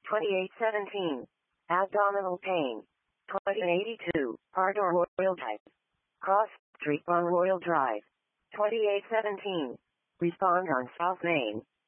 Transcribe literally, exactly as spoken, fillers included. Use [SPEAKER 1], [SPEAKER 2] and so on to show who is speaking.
[SPEAKER 1] twenty-eight seventeen. Abdominal pain. twenty eighty-two. Ardor Royal Drive. Cross Street on Royal Drive. twenty-eight seventeen. Respond on South Main.